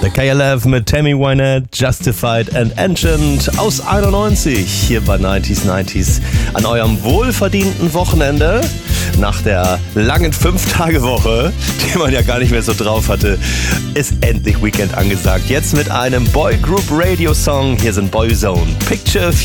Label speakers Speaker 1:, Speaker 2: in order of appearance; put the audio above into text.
Speaker 1: The KLF mit Tammy Wynette, Justified and Ancient aus 91 hier bei 90s an eurem wohlverdienten Wochenende. Nach der langen 5-Tage-Woche, die man ja gar nicht mehr so drauf hatte, ist endlich Weekend angesagt. Jetzt mit einem Boy Group Radio Song. Hier sind Boyzone. Picture